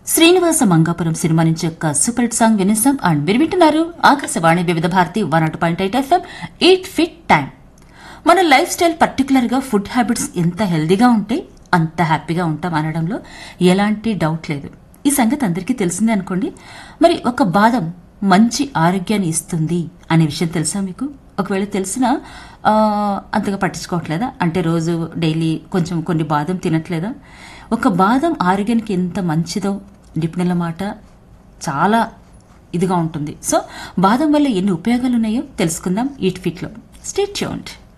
Srinivasa Mangapuram cinema నుంచి ఒక super hit song వినేసాం. And మీరు వింటున్నారు ఆకాశవాణి వివిధ Bharati 101.8 FM eat fit time. మన లైఫ్ స్టైల్ పర్టికులర్ గా ఫుడ్ హ్యాబిట్స్ ఎంత హెల్దీగా ఉంటే అంత హ్యాపీగా ఉంటాం అనడంలో ఎలాంటి డౌట్ లేదు. ఈ సంగతి అందరికీ తెలిసిందే అనుకోండి. మరి ఒక బాదం మంచి ఆరోగ్యాన్ని ఇస్తుంది అనే విషయం తెలుసా మీకు? ఒకవేళ తెలిసినా అంతగా పట్టించుకోవట్లేదా? అంటే రోజు డైలీ కొంచెం కొన్ని బాదం తినట్లేదా? ఒక బాదం ఆరోగ్యానికి ఎంత మంచిదో నిపుణుల మాట చాలా ఇదిగా ఉంటుంది. సో బాదం వల్ల ఎన్ని ఉపయోగాలు ఉన్నాయో తెలుసుకుందాం ఈట్ ఫిట్లో. Stay tuned.